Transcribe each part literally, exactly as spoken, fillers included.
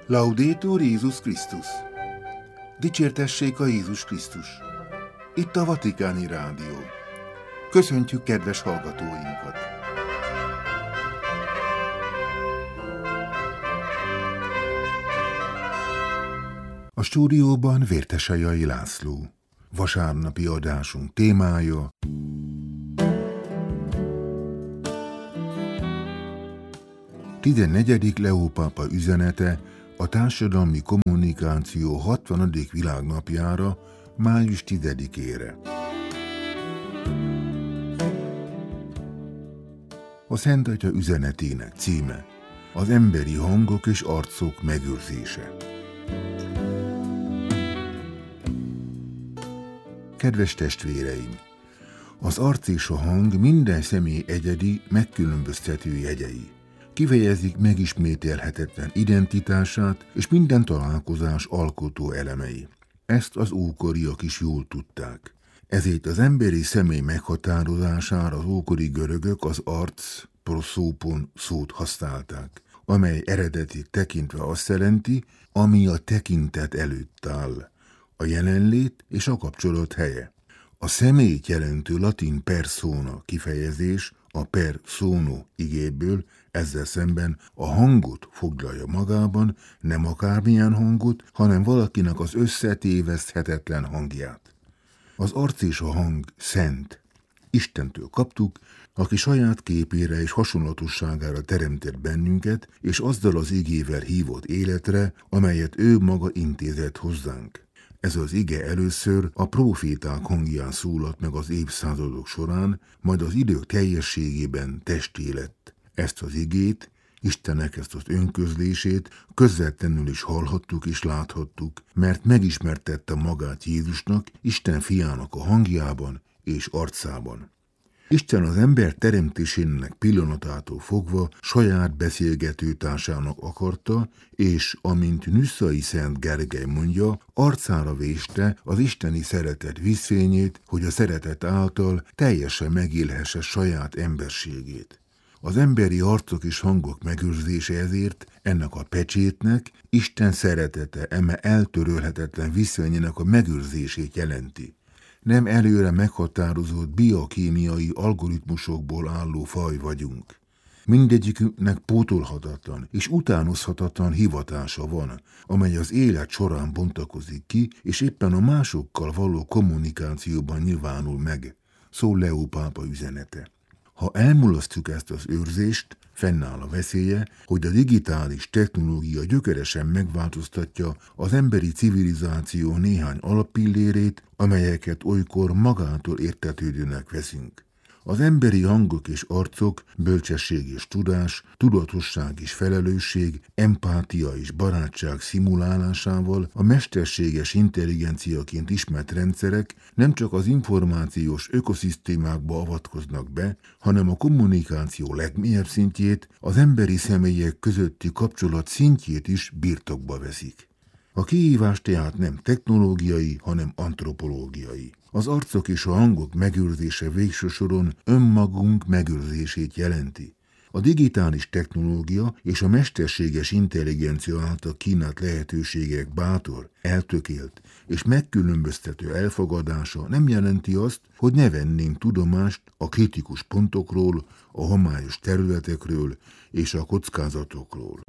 Laudetur Jézus Krisztus! Dicsértessék a Jézus Krisztus! Itt a Vatikáni Rádió. Köszöntjük kedves hallgatóinkat! A stúdióban Vértesejai László. Vasárnapi adásunk témája: tizennegyedik Leó pápa üzenete a társadalmi kommunikáció hatvanadik világnapjára, május tizedikére. A Szent Atya üzenetének címe: az emberi hangok és arcok megőrzése. Kedves testvéreim! Az arc és a hang minden személy egyedi, megkülönböztető jegyei. Kifejezik megismételhetetlen identitását és minden találkozás alkotó elemei. Ezt az ókoriak is jól tudták. Ezért az emberi személy meghatározására az ókori görögök az arc, proszópon szót használták, amely eredetileg tekintve azt jelenti, ami a tekintet előtt áll, a jelenlét és a kapcsolat helye. A személyt jelentő latin persona kifejezés a per sono igéből ezzel szemben a hangot foglalja magában, nem akármilyen hangot, hanem valakinek az összetéveszthetetlen hangját. Az arc és a hang szent. Istentől kaptuk, aki saját képére és hasonlatosságára teremtett bennünket, és azzal az igével hívott életre, amelyet ő maga intézett hozzánk. Ez az ige először a próféták hangján szólalt meg az évszázadok során, majd az idők teljességében testé lett. Ezt az igét, Istennek ezt az önközlését közvetlenül is hallhattuk és láthattuk, mert megismertette magát Jézusnak, Isten fiának a hangjában és arcában. Isten az ember teremtésének pillanatától fogva saját beszélgető társának akarta, és amint Nyuszai Szent Gergely mondja, arcára véste az isteni szeretet vízfényét, hogy a szeretet által teljesen megélhesse saját emberségét. Az emberi arcok és hangok megőrzése ezért ennek a pecsétnek, Isten szeretete eme eltörölhetetlen vízfényének a megőrzését jelenti. Nem előre meghatározott biokémiai algoritmusokból álló faj vagyunk. Mindegyikünknek pótolhatatlan és utánozhatatlan hivatása van, amely az élet során bontakozik ki, és éppen a másokkal való kommunikációban nyilvánul meg, szól Leó pápa üzenete. Ha elmulasztjuk ezt az őrzést, fennáll a veszélye, hogy a digitális technológia gyökeresen megváltoztatja az emberi civilizáció néhány alappillérét, amelyeket olykor magától értetődőnek veszünk. Az emberi hangok és arcok, bölcsesség és tudás, tudatosság és felelősség, empátia és barátság szimulálásával a mesterséges intelligenciaként ismert rendszerek nem csak az információs ökoszisztémákba avatkoznak be, hanem a kommunikáció legmélyebb szintjét, az emberi személyek közötti kapcsolat szintjét is birtokba veszik. A kihívás tehát nem technológiai, hanem antropológiai. Az arcok és a hangok megőrzése végső soron önmagunk megőrzését jelenti. A digitális technológia és a mesterséges intelligencia által kínált lehetőségek bátor, eltökélt és megkülönböztető elfogadása nem jelenti azt, hogy ne vennénk tudomást a kritikus pontokról, a homályos területekről és a kockázatokról.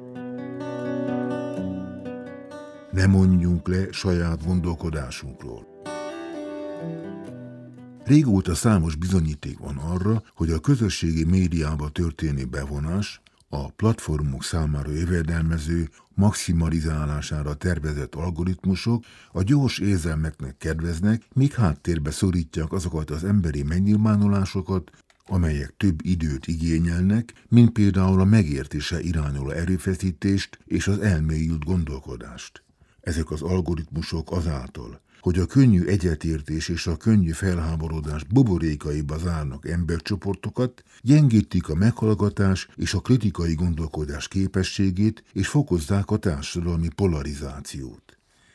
Ne mondjunk le saját gondolkodásunkról. Régóta számos bizonyíték van arra, hogy a közösségi médiába történő bevonás, a platformok számára jövedelmező, maximalizálására tervezett algoritmusok a gyors érzelmeknek kedveznek, míg háttérbe szorítják azokat az emberi megnyilvánulásokat, amelyek több időt igényelnek, mint például a megértése irányuló erőfeszítést és az elmélyült gondolkodást. Ezek az algoritmusok azáltal, hogy a könnyű egyetértés és a könnyű felháborodás buborékaiba zárnak embercsoportokat, gyengítik a meghallgatás és a kritikai gondolkodás képességét, és fokozzák a társadalmi polarizációt.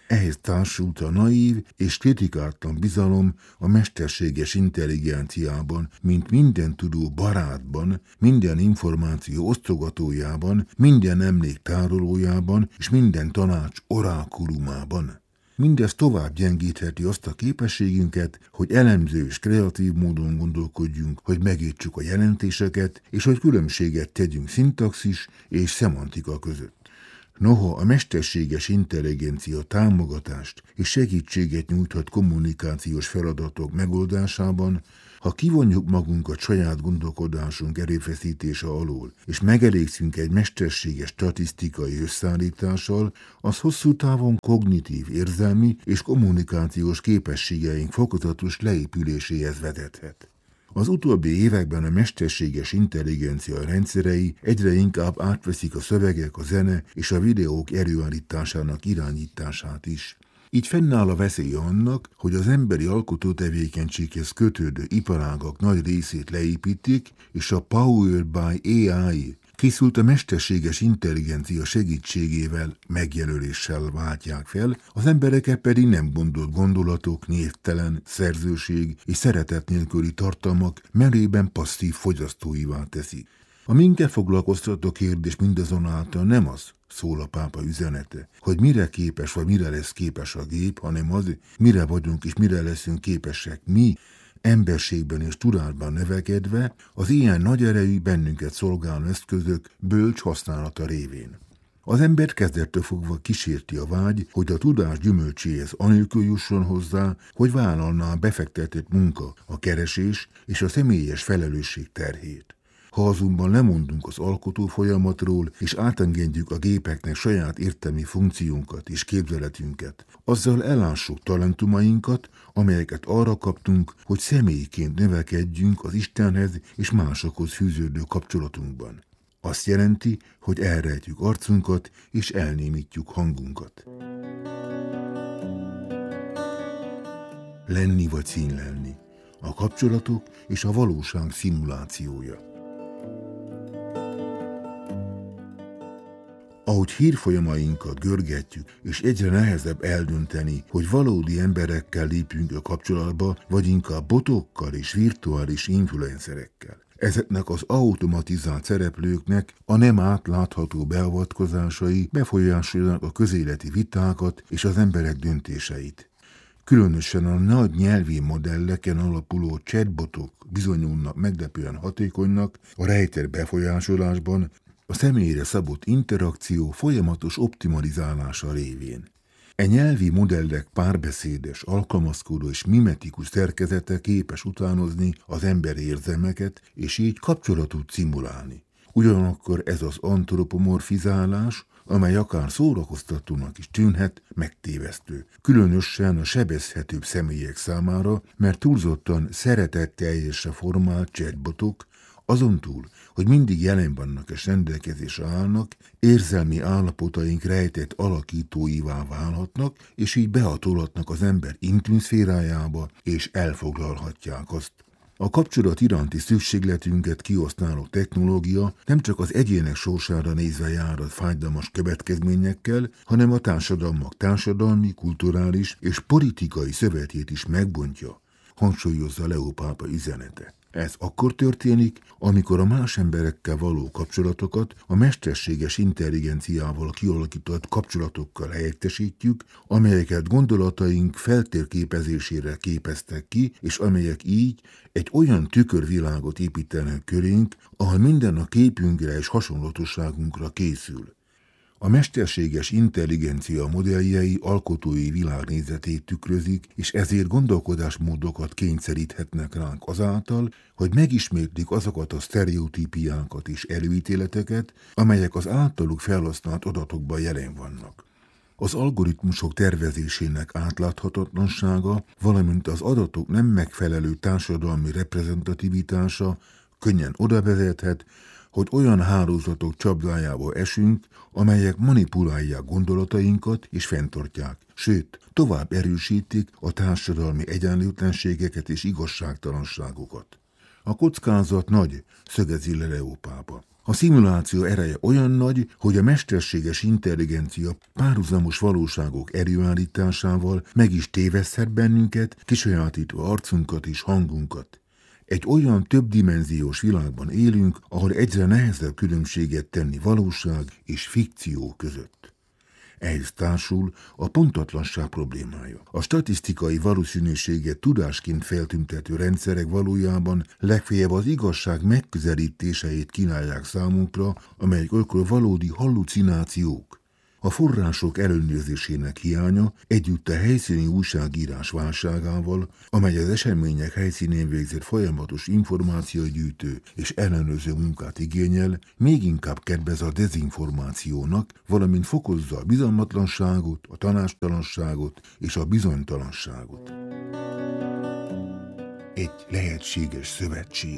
Ehhez társult a naív és kritikátlan bizalom a mesterséges intelligenciában, mint minden tudó barátban, minden információ osztogatójában, minden emlék tárolójában és minden tanács orákulumában. Mindez tovább gyengítheti azt a képességünket, hogy elemző és kreatív módon gondolkodjunk, hogy megértsük a jelentéseket, és hogy különbséget tegyünk szintaxis és szemantika között. Noha a mesterséges intelligencia támogatást és segítséget nyújthat kommunikációs feladatok megoldásában, ha kivonjuk magunkat saját gondolkodásunk erőfeszítése alól, és megelégszünk egy mesterséges statisztikai összeállítással, az hosszú távon kognitív, érzelmi és kommunikációs képességeink fokozatos leépüléséhez vezethet. Az utóbbi években a mesterséges intelligencia rendszerei egyre inkább átveszik a szövegek, a zene és a videók előállításának irányítását is. Így fennáll a veszélye annak, hogy az emberi alkotótevékenységhez kötődő iparágak nagy részét leépítik, és a Powered by á i készült a mesterséges intelligencia segítségével, megjelöléssel váltják fel, az embereket pedig nem gondolt gondolatok, névtelen, szerzőség és szeretet nélküli tartalmak merében passzív fogyasztóivá teszi. A minket foglalkoztató kérdés mindazonáltal nem az, szól a pápa üzenete, hogy mire képes vagy mire lesz képes a gép, hanem az, mire vagyunk és mire leszünk képesek mi, emberségben és tudásban növekedve, az ilyen nagy erejű bennünket szolgáló eszközök bölcs használata révén. Az embert kezdettől fogva kísérti a vágy, hogy a tudás gyümölcséhez anélkül jusson hozzá, hogy vállalná a befektetett munka, a keresés és a személyes felelősség terhét. Ha azonban lemondunk az alkotó folyamatról, és átengedjük a gépeknek saját értelmi funkciónkat és képzeletünket, azzal elássuk talentumainkat, amelyeket arra kaptunk, hogy személyként növekedjünk az Istenhez és másokhoz fűződő kapcsolatunkban. Azt jelenti, hogy elrejtjük arcunkat és elnémítjuk hangunkat. Lenni vagy színlelni. A kapcsolatok és a valóság szimulációja. Ahogy hírfolyamainkat görgetjük, és egyre nehezebb eldönteni, hogy valódi emberekkel lépjünk a kapcsolatba, vagy inkább botokkal és virtuális influencerekkel. Ezeknek az automatizált szereplőknek a nem átlátható beavatkozásai befolyásolják a közéleti vitákat és az emberek döntéseit. Különösen a nagy nyelvi modelleken alapuló chatbotok bizonyulnak meglepően hatékonynak a rejtett befolyásolásban, a személyre szabott interakció folyamatos optimalizálása révén. E nyelvi modellek párbeszédes, alkalmazkodó és mimetikus szerkezete képes utánozni az emberi érzelmeket, és így kapcsolatot szimulálni. Ugyanakkor ez az antropomorfizálás, amely akár szórakoztatónak is tűnhet, megtévesztő. Különösen a sebezhetőbb személyek számára, mert túlzottan szeretetteljesre formált chatbotok, azon túl, hogy mindig jelen vannak és rendelkezésre állnak, érzelmi állapotaink rejtett alakítóivá válhatnak, és így behatolhatnak az ember intim szférájába, és elfoglalhatják azt. A kapcsolat iránti szükségletünket kihasználó technológia nem csak az egyének sorsára nézve járhat fájdalmas következményekkel, hanem a társadalmak társadalmi, kulturális és politikai szövetét is megbontja, hangsúlyozza Leó pápa üzenete. Ez akkor történik, amikor a más emberekkel való kapcsolatokat a mesterséges intelligenciával kialakított kapcsolatokkal helyettesítjük, amelyeket gondolataink feltérképezésére képeztek ki, és amelyek így egy olyan tükörvilágot építenek körénk, ahol minden a képünkre és hasonlatosságunkra készül. A mesterséges intelligencia modelljei alkotói világnézetét tükrözik, és ezért gondolkodásmódokat kényszeríthetnek ránk azáltal, hogy megismétlik azokat a sztereotípiákat és előítéleteket, amelyek az általuk felhasznált adatokban jelen vannak. Az algoritmusok tervezésének átláthatatlansága, valamint az adatok nem megfelelő társadalmi reprezentativitása könnyen oda vezethet, hogy olyan hálózatok csapdájába esünk, amelyek manipulálják gondolatainkat és fenntartják, sőt, tovább erősítik a társadalmi egyenlőtlenségeket és igazságtalanságokat. A kockázat nagy, szögezi le Leó pápa. A szimuláció ereje olyan nagy, hogy a mesterséges intelligencia párhuzamos valóságok előállításával meg is téveszthet bennünket, kisajátítva arcunkat és hangunkat. Egy olyan többdimenziós világban élünk, ahol egyre nehezebb különbséget tenni valóság és fikció között. Ehhez társul a pontatlanság problémája. A statisztikai valószínűséget tudásként feltüntető rendszerek valójában legfeljebb az igazság megközelítéseit kínálják számunkra, amelyek olykor valódi hallucinációk. A források ellenőrzésének hiánya együtt a helyszíni újságírás válságával, amely az események helyszínén végzett folyamatos információgyűjtő és ellenőrző munkát igényel, még inkább kedvez a dezinformációnak, valamint fokozza a bizalmatlanságot, a tanácstalanságot és a bizonytalanságot. Egy lehetséges szövetség.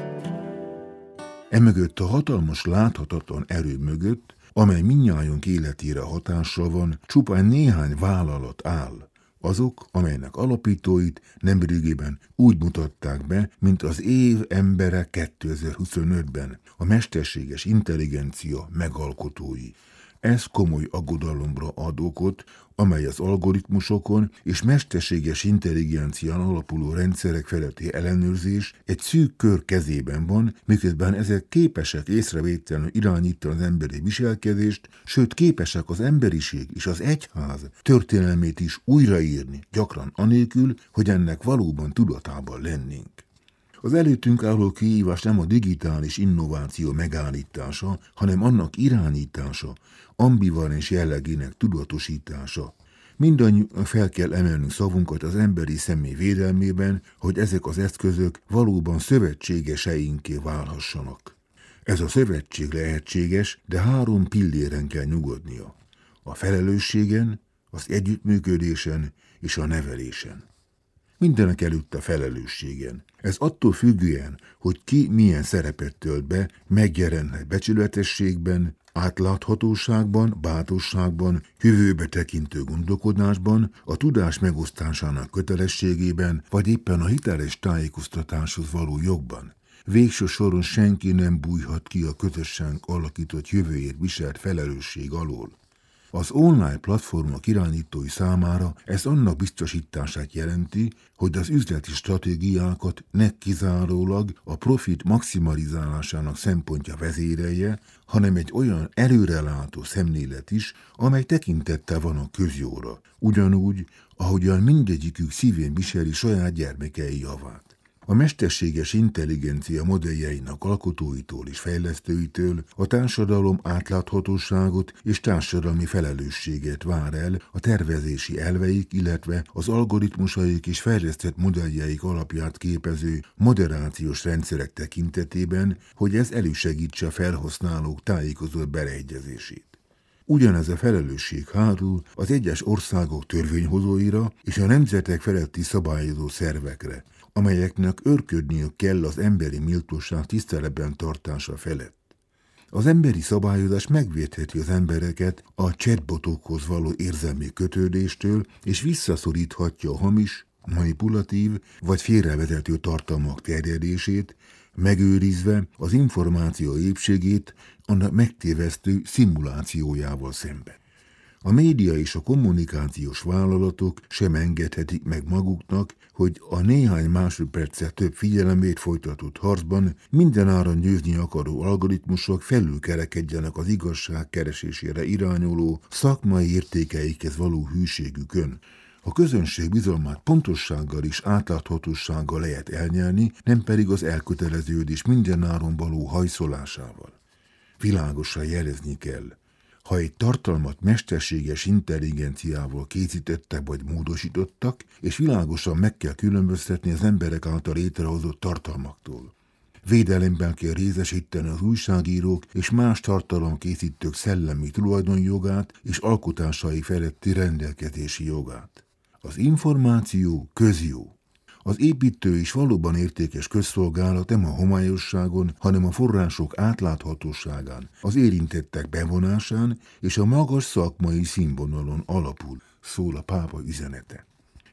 Emögött a hatalmas láthatatlan erő mögött, amely mindnyájunk életére hatással van, csupán néhány vállalat áll. Azok, amelynek alapítóit nemrégiben úgy mutatták be, mint az év embere kétezer-huszonötben, a mesterséges intelligencia megalkotói. Ez komoly aggodalomra ad okot, amely az algoritmusokon és mesterséges intelligencián alapuló rendszerek feletti ellenőrzés egy szűk kör kezében van, miközben ezek képesek észrevétlenül irányítani az emberi viselkedést, sőt képesek az emberiség és az egyház történelmét is újraírni, gyakran anélkül, hogy ennek valóban tudatában lennénk. Az előttünk álló kihívás nem a digitális innováció megállítása, hanem annak irányítása, ambivalens jellegének tudatosítása. Mindannyian fel kell emelnünk szavunkat az emberi személy védelmében, hogy ezek az eszközök valóban szövetségeseinké válhassanak. Ez a szövetség lehetséges, de három pilléren kell nyugodnia. A felelősségen, az együttműködésen és a nevelésen. Mindenek előtt a felelősségen. Ez attól függően, hogy ki milyen szerepet tölt be, megjelenhet becsületességben, átláthatóságban, bátorságban, jövőbe tekintő gondolkodásban, a tudás megosztásának kötelességében, vagy éppen a hiteles tájékoztatáshoz való jogban. Végső soron senki nem bújhat ki a közösen alakított jövőért viselt felelősség alól. Az online platformok irányítói számára ez annak biztosítását jelenti, hogy az üzleti stratégiákat ne kizárólag a profit maximalizálásának szempontja vezérelje, hanem egy olyan előrelátó szemlélet is, amely tekintettel van a közjóra, ugyanúgy, ahogyan mindegyikük szívén viseli saját gyermekei javát. A mesterséges intelligencia modelljeinek alkotóitól és fejlesztőitől a társadalom átláthatóságot és társadalmi felelősséget vár el a tervezési elveik, illetve az algoritmusaik és fejlesztett modelljeik alapját képező moderációs rendszerek tekintetében, hogy ez elősegítse a felhasználók tájékozott beleegyezését. Ugyanez a felelősség hárul az egyes országok törvényhozóira és a nemzetek feletti szabályozó szervekre, amelyeknek őrködniük kell az emberi méltóság tiszteletben tartása felett. Az emberi szabályozás megvédheti az embereket a chatbotokhoz való érzelmi kötődéstől, és visszaszoríthatja a hamis, manipulatív vagy félrevezető tartalmak terjedését, megőrizve az információ épségét annak megtévesztő szimulációjával szemben. A média és a kommunikációs vállalatok sem engedhetik meg maguknak, hogy a néhány másodperccel több figyelemét folytatott harcban mindenáron győzni akaró algoritmusok felülkerekedjenek az igazság keresésére irányuló szakmai értékeikhez való hűségükön. A közönség bizalmát pontossággal és átláthatósággal lehet elnyerni, nem pedig az elköteleződés mindenáron való hajszolásával. Világosan jelezni kell. Ha egy tartalmat mesterséges intelligenciával készítettek vagy módosítottak, és világosan meg kell különböztetni az emberek által létrehozott tartalmaktól. Védelemben kell részesíteni az újságírók és más tartalomkészítők szellemi tulajdonjogát és alkotásai feletti rendelkezési jogát. Az információ közjó. Az építő és valóban értékes közszolgálat nem a homályosságon, hanem a források átláthatóságán, az érintettek bevonásán és a magas szakmai színvonalon alapul, szól a pápa üzenete.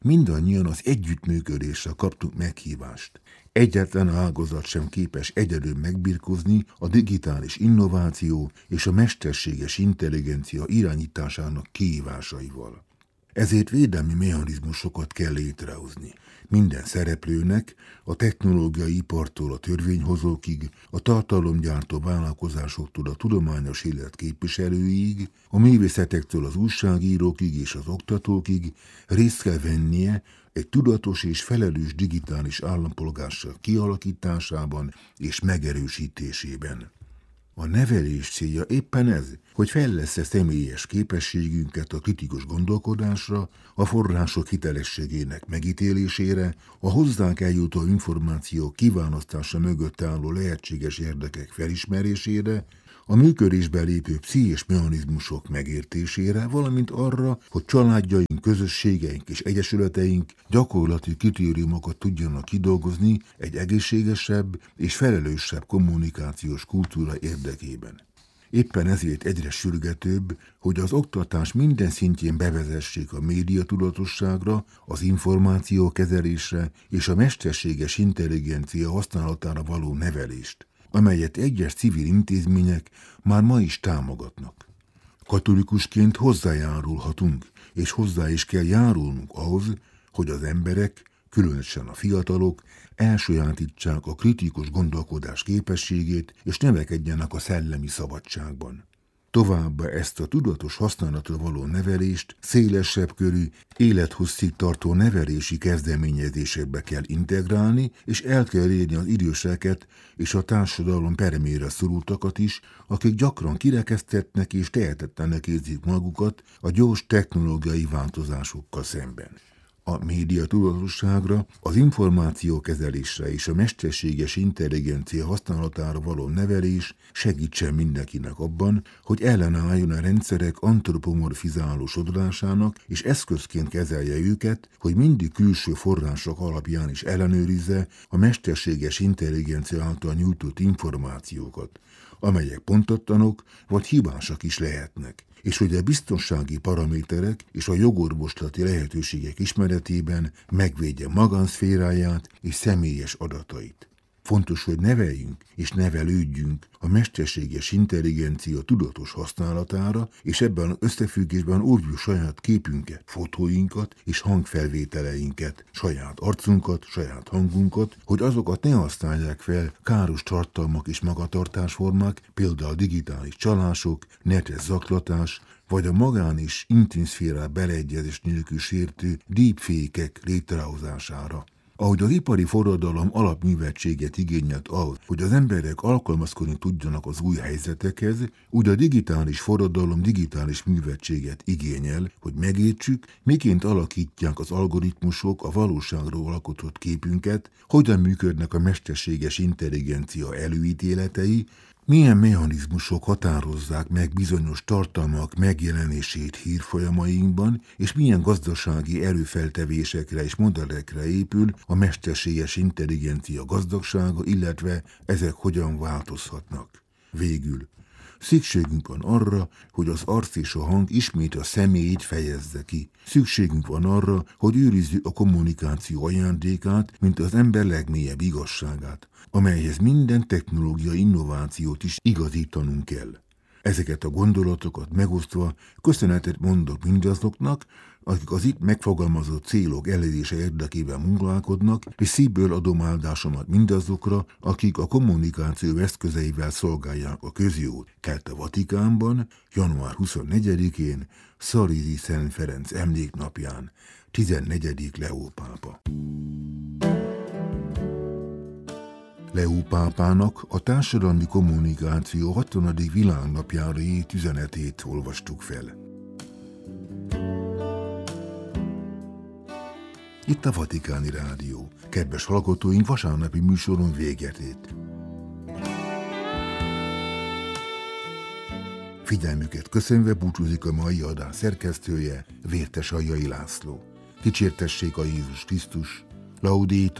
mindannyian az együttműködésre kaptunk meghívást. Egyetlen ágazat sem képes egyedül megbirkózni a digitális innováció és a mesterséges intelligencia irányításának kihívásaival. Ezért védelmi mechanizmusokat kell létrehozni. Minden szereplőnek, a technológiai ipartól a törvényhozókig, a tartalomgyártó vállalkozásoktól a tudományos élet képviselőiig, a művészetektől az újságírókig és az oktatókig részt kell vennie egy tudatos és felelős digitális állampolgárság kialakításában és megerősítésében. A nevelés célja éppen ez, hogy fejlessze személyes képességünket a kritikus gondolkodásra, a források hitelességének megítélésére, a hozzánk eljutó információk kiválasztása mögött álló lehetséges érdekek felismerésére, a működésbe lépő pszichés mechanizmusok megértésére, valamint arra, hogy családjaink, közösségeink és egyesületeink gyakorlati kritériumokat tudjanak kidolgozni egy egészségesebb és felelősebb kommunikációs kultúra érdekében. Éppen ezért egyre sürgetőbb, hogy az oktatás minden szintjén bevezessék a médiatudatosságra, az információkezelésre és a mesterséges intelligencia használatára való nevelést, amelyet egyes civil intézmények már ma is támogatnak. Katolikusként hozzájárulhatunk, és hozzá is kell járulnunk ahhoz, hogy az emberek, különösen a fiatalok, elsajátítsák a kritikus gondolkodás képességét, és növekedjenek a szellemi szabadságban. Továbbá ezt a tudatos használatra való nevelést szélesebb körű, élethosszig tartó nevelési kezdeményezésekbe kell integrálni, és el kell érni az időseket és a társadalom peremére szorultakat is, akik gyakran kirekesztettnek és tehetetlenek érzik magukat a gyors technológiai változásokkal szemben. A média tudatosságra, az információkezelésre és a mesterséges intelligencia használatára való nevelés segítsen mindenkinek abban, hogy ellenálljon a rendszerek antropomorfizáló sodrásának, és eszközként kezelje őket, hogy mindig külső források alapján is ellenőrizze a mesterséges intelligencia által nyújtott információkat, amelyek pontatlanok vagy hibásak is lehetnek, és hogy a biztonsági paraméterek és a jogorvoslati lehetőségek ismeretében megvédje magánszféráját és személyes adatait. Fontos, hogy neveljünk és nevelődjünk a mesterséges intelligencia tudatos használatára, és ebben az összefüggésben óvjuk saját képünket, fotóinkat és hangfelvételeinket, saját arcunkat, saját hangunkat, hogy azokat ne használják fel káros tartalmak és magatartásformák, például digitális csalások, netes zaklatás, vagy a magán és intim szférá beleegyezés nélkül sértő deepfake-ek létrehozására. Ahogy az ipari forradalom alapműveltséget igényelt ahhoz, hogy az emberek alkalmazkodni tudjanak az új helyzetekhez, úgy a digitális forradalom digitális műveltséget igényel, hogy megértsük, miként alakítják az algoritmusok a valóságról alkotott képünket, hogyan működnek a mesterséges intelligencia előítéletei, milyen mechanizmusok határozzák meg bizonyos tartalmak megjelenését hírfolyamainkban, és milyen gazdasági erőfeltevésekre és modellekre épül a mesterséges intelligencia gazdagsága, illetve ezek hogyan változhatnak. Végül, szükségünk van arra, hogy az arc és a hang ismét a személyét fejezze ki. Szükségünk van arra, hogy őrizzük a kommunikáció ajándékát, mint az ember legmélyebb igazságát, amelyhez minden technológiai innovációt is igazítanunk kell. Ezeket a gondolatokat megosztva köszönetet mondok mindazoknak, akik az itt megfogalmazott célok elérése érdekében munkálkodnak, és szívből adom áldásomat mindazokra, akik a kommunikáció eszközeivel szolgálják a közjót. Kelt a Vatikánban, január huszonnegyedikén, Szalízi Szent Ferenc emléknapján, tizennegyedik Leó pápa. Leó pápának a társadalmi kommunikáció hatvanadik világnapjára írt üzenetét olvastuk fel. Itt a Vatikáni Rádió. Kedves hallgatóink, vasárnapi műsoron véget ért. Figyelmüket köszönve búcsúzik a mai adás szerkesztője, Vértes Aljai László. Dicsértessék a Jézus Krisztus, Laudetur